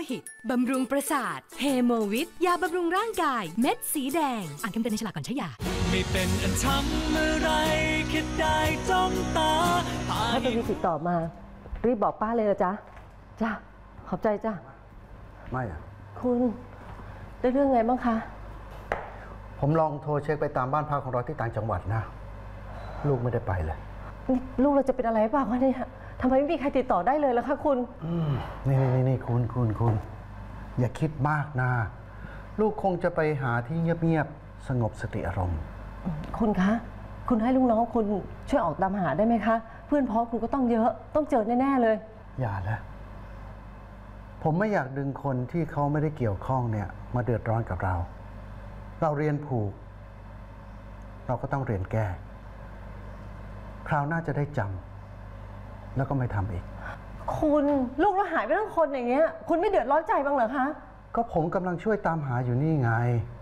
หิตบำรุงประสาทเฮโมวิทยาบำรุงร่างกายเม็ดสีแดงอ่านคำเตือนในฉลากก่อนใช้ยาไม่เป็นอันทำอะไรแค่ได้จ้องตาถ้าจะมีติดต่อมารีบบอกป้าเลยนะจ๊ะจ้ะขอบใจจ้ะไม่อะคุณได้เรื่องไงบ้างคะผมลองโทรเช็คไปตามบ้านพักของเราที่ต่างจังหวัดนะลูกไม่ได้ไปเลยลูกเราจะเป็นอะไรเปล่าคะเนี่ยทำไมไม่มีใครติดต่อได้เลยล่ะคะคุณนี่คุณอย่าคิดมากนะลูกคงจะไปหาที่เงียบๆสงบสติอารมณ์คุณคะคุณให้ลูกน้องคุณช่วยออกตามหาได้ไหมคะเพื่อนพ้องคุณก็ต้องเยอะต้องเจอแน่ๆเลยอย่าละผมไม่อยากดึงคนที่เขาไม่ได้เกี่ยวข้องเนี่ยมาเดือดร้อนกับเราเรียนผูกเราก็ต้องเรียนแก้คราวหน้าจะได้จำแล้วก็ไม่ทำอีกคุณลูกเราหายไปทั้งคนอย่างเงี้ยคุณไม่เดือดร้อนใจบ้างเหรอคะก็ผมกำลังช่วยตามหาอยู่นี่ไง